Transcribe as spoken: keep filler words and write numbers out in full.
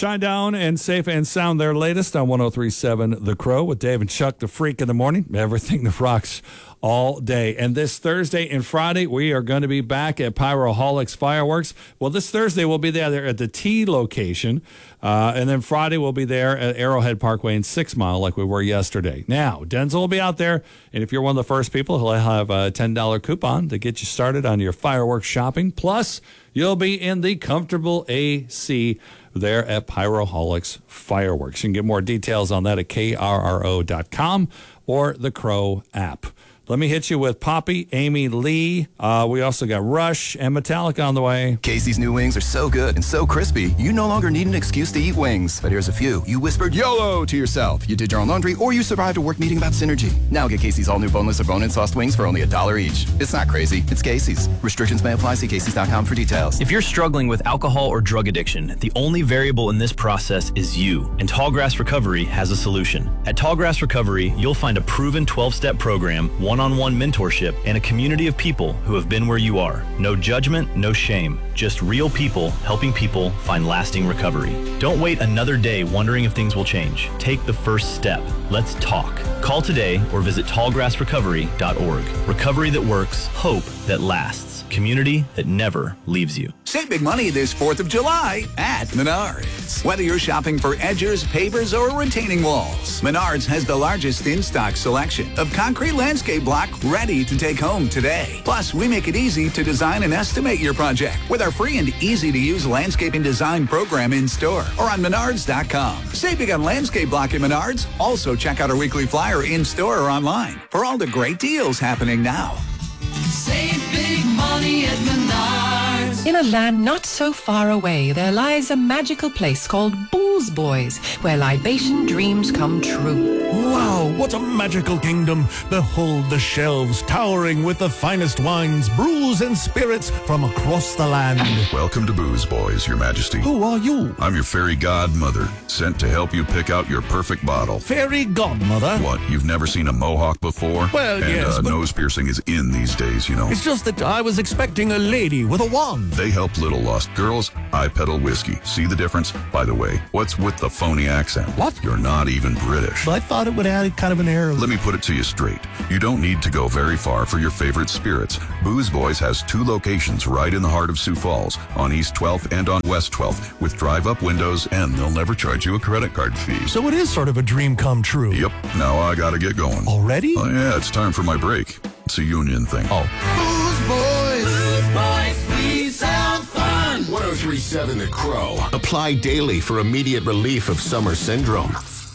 Shinedown and Safe and Sound, their latest on one oh three point seven The Crow with Dave and Chuck, the freak in the morning. Everything that rocks all day. And this Thursday and Friday, we are going to be back at Pyroholics Fireworks. Well, this Thursday, we'll be there at the T location. Uh, and then Friday, we'll be there at Arrowhead Parkway in Six Mile like we were yesterday. Now, Denzel will be out there. And if you're one of the first people, he'll have a ten dollar coupon to get you started on your fireworks shopping. Plus, you'll be in the comfortable A C there at Pyroholics Fireworks. You can get more details on that at K R R O dot com or the Crow app. Let me hit you with Poppy, Amy Lee. Uh, we also got Rush and Metallica on the way. Casey's new wings are so good and so crispy, you no longer need an excuse to eat wings. But here's a few. You whispered YOLO to yourself. You did your own laundry, or you survived a work meeting about synergy. Now get Casey's all new boneless or bone-in sauced wings for only a dollar each. It's not crazy. It's Casey's. Restrictions may apply. See Casey's dot com for details. If you're struggling with alcohol or drug addiction, the only variable in this process is you. And Tallgrass Recovery has a solution. At Tallgrass Recovery, you'll find a proven twelve-step program, one-on-one mentorship, and a community of people who have been where you are. No judgment, no shame. Just real people helping people find lasting recovery. Don't wait another day wondering if things will change. Take the first step. Let's talk. Call today or visit tallgrass recovery dot org. Recovery that works, hope that lasts. Community that never leaves you. Save big money this fourth of July at Menards. Whether you're shopping for edgers, pavers, or retaining walls, Menards has the largest in-stock selection of concrete landscape block ready to take home today. Plus, we make it easy to design and estimate your project with our free and easy-to-use landscaping design program in-store or on menards dot com. Save big on landscape block at Menards. Also, check out our weekly flyer in-store or online for all the great deals happening now. Save big money at Menards. In a land not so far away, there lies a magical place called Booze Boys, where libation dreams come true. Wow, what a magical kingdom! Behold the shelves towering with the finest wines, brews, and spirits from across the land. Welcome to Booze Boys, Your Majesty. Who are you? I'm your fairy godmother, sent to help you pick out your perfect bottle. Fairy godmother? What, you've never seen a mohawk before? Well, and, yes, uh, but... nose piercing is in these days, you know. It's just that I was expecting a lady with a wand. They help little lost girls. I peddle whiskey. See the difference? By the way, what's with the phony accent? What? You're not even British. But I thought it would add kind of an air. Let me put it to you straight. You don't need to go very far for your favorite spirits. Booze Boys has two locations right in the heart of Sioux Falls, on East twelfth and on West twelfth, with drive-up windows, and they'll never charge you a credit card fee. So it is sort of a dream come true. Yep. Now I gotta get going. Already? Oh, yeah, it's time for my break. It's a union thing. Oh. Booze Boys. Booze Boys, we sound fun. one oh three point seven The Crow. Apply daily for immediate relief of summer syndrome.